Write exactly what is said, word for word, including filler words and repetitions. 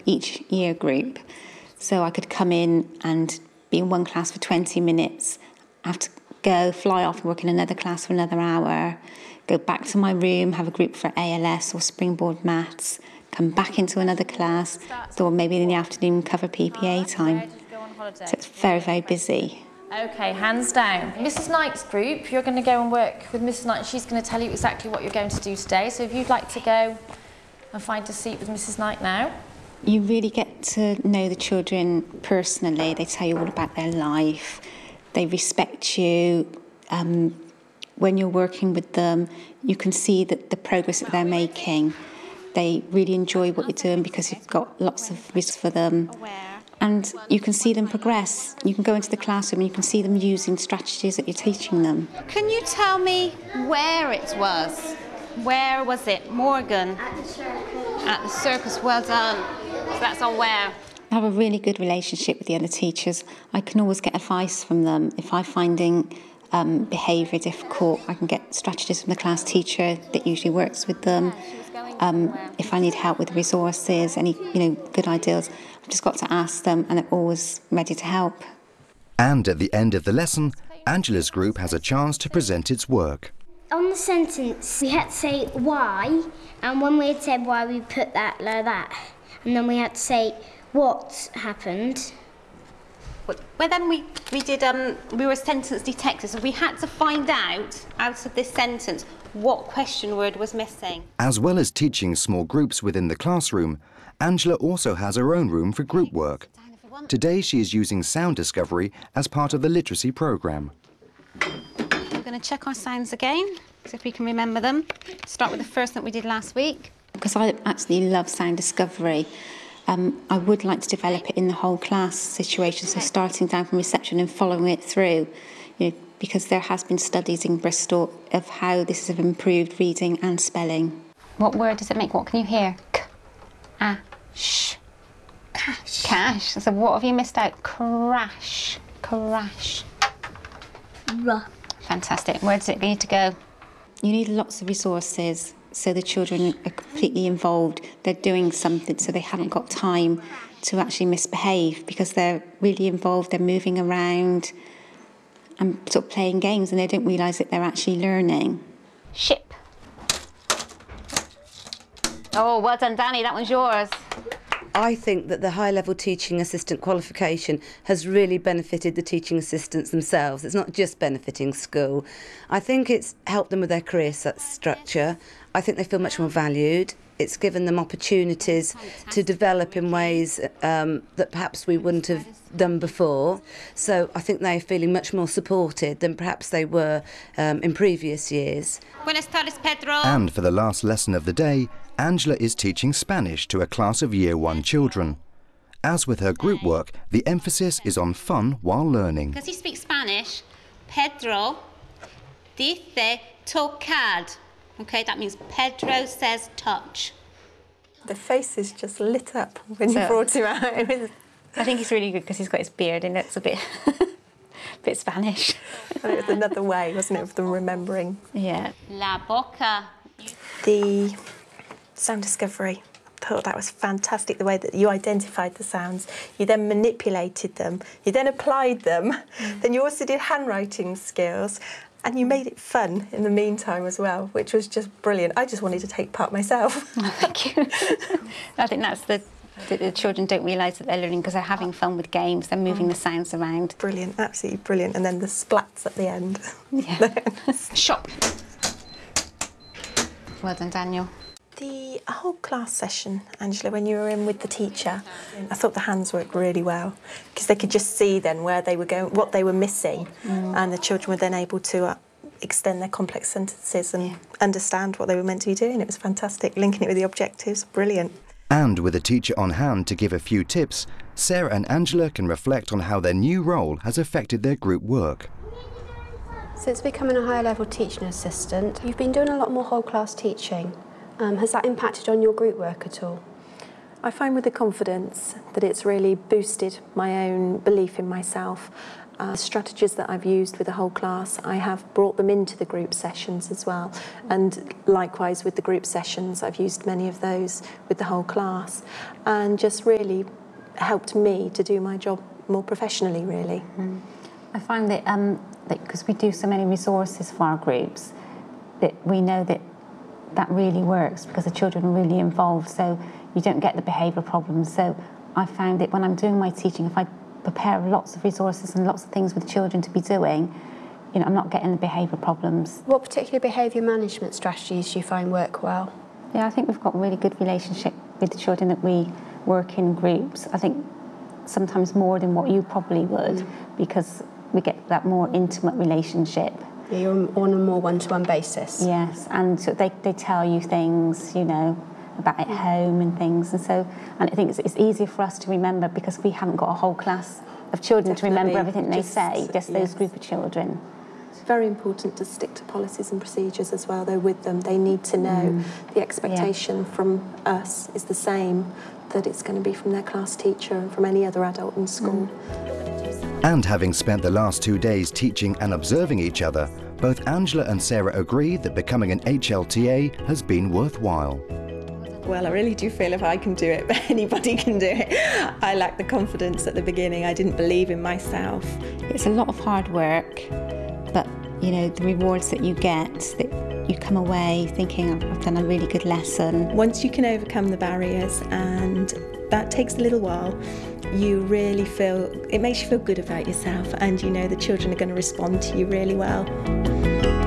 each year group. So I could come in and be in one class for twenty minutes, have to go, fly off and work in another class for another hour, go back to my room, have a group for A L S or Springboard Maths, come back into another class, or maybe in the afternoon cover P P A time. So it's very, very busy. Okay, hands down. Missus Knight's group, you're going to go and work with Missus Knight. She's going to tell you exactly what you're going to do today. So if you'd like to go and find a seat with Missus Knight now. You really get to know the children personally. They tell you all about their life. They respect you. Um, when you're working with them, you can see that the progress that they're making. They really enjoy what you're doing because you've got lots of risks for them. And you can see them progress. You can go into the classroom and you can see them using strategies that you're teaching them. Can you tell me where it was? Where was it? Morgan? At the circus. At the circus, well done. So that's on where? I have a really good relationship with the other teachers. I can always get advice from them. If I'm finding um, behaviour difficult, I can get strategies from the class teacher that usually works with them. Um, if I need help with resources, any you know good ideas, I've just got to ask them and they're always ready to help. And at the end of the lesson, Angela's group has a chance to present its work. On the sentence, we had to say why, and when we had said why, we put that like that. And then we had to say what happened. Well, then we, we did, um, we were sentence detectives, so we had to find out, out of this sentence, what question word was missing. As well as teaching small groups within the classroom, Angela also has her own room for group work. Today she is using sound discovery as part of the literacy programme. We're going to check our sounds again, see if we can remember them. Start with the first that we did last week. Because I actually love sound discovery, um, I would like to develop it in the whole class situation, so starting down from reception and following it through, you know, because there has been studies in Bristol of how this has improved reading and spelling. What word does it make? What can you hear? K, a, sh. Cash. Cash. So what have you missed out? Crash. Crash. Ruh. Fantastic. Where does it need to go? You need lots of resources so the children are completely involved. They're doing something, so they haven't got time to actually misbehave because they're really involved, they're moving around and sort of playing games and they don't realise that they're actually learning. Ship. Oh, well done, Danny, that one's yours. I think that the high-level teaching assistant qualification has really benefited the teaching assistants themselves. It's not just benefiting school. I think it's helped them with their career structure. I think they feel much more valued. It's given them opportunities to develop in ways um, that perhaps we wouldn't have done before. So I think they're feeling much more supported than perhaps they were um, in previous years. Buenas tardes, Pedro. And for the last lesson of the day, Angela is teaching Spanish to a class of Year One children. As with her group work, the emphasis is on fun while learning. Because he speaks Spanish, Pedro dice tocar. Okay, that means Pedro says touch. The face is just lit up when so, you brought him out. I think he's really good because he's got his beard and it's a bit, a bit Spanish. And it was another way, wasn't it, of them remembering? Yeah. La boca. The sound discovery. I thought that was fantastic, the way that you identified the sounds. You then manipulated them. You then applied them. Mm. Then you also did handwriting skills. And you made it fun in the meantime as well, which was just brilliant. I just wanted to take part myself. Oh, thank you. I think that's the, the, the children don't realise that they're learning because they're having fun with games, they're moving mm. the sounds around. Brilliant, absolutely brilliant. And then the splats at the end. Yeah. Shop. Well done, Daniel. The whole class session, Angela, when you were in with the teacher, I thought the hands worked really well because they could just see then where they were going, what they were missing, mm. and the children were then able to uh, extend their complex sentences and yeah. understand what they were meant to be doing. It was fantastic, linking it with the objectives, brilliant. And with a teacher on hand to give a few tips, Sarah and Angela can reflect on how their new role has affected their group work. Since becoming a higher level teaching assistant, you've been doing a lot more whole class teaching. Um, has that impacted on your group work at all? I find with the confidence that it's really boosted my own belief in myself Uh, strategies that I've used with the whole class, I have brought them into the group sessions as well. And likewise with the group sessions, I've used many of those with the whole class, and just really helped me to do my job more professionally, really. Mm. I find that um, because we do so many resources for our groups, that we know that that really works because the children are really involved, so you don't get the behavioural problems. So I found that when I'm doing my teaching, if I prepare lots of resources and lots of things with children to be doing, you know, I'm not getting the behavioural problems. What particular behaviour management strategies do you find work well? Yeah, I think we've got a really good relationship with the children that we work in groups. I think sometimes more than what you probably would, mm. because we get that more intimate relationship. Yeah, you're on a more one-to-one basis. Yes, and so they, they tell you things, you know, about at home and things, and so and I think it's, it's easier for us to remember because we haven't got a whole class of children Definitely. to remember everything they just, say, just those yes. group of children. It's very important to stick to policies and procedures as well, though, with them. They need to know mm. the expectation yeah. from us is the same that it's going to be from their class teacher and from any other adult in school. Mm. And having spent the last two days teaching and observing each other, both Angela and Sarah agree that becoming an H L T A has been worthwhile. Well, I really do feel if I can do it, but anybody can do it. I lacked the confidence at the beginning. I didn't believe in myself. It's a lot of hard work, but you know, the rewards that you get, that you come away thinking, I've done a really good lesson. Once you can overcome the barriers, and that takes a little while, you really feel, it makes you feel good about yourself, and you know the children are going to respond to you really well.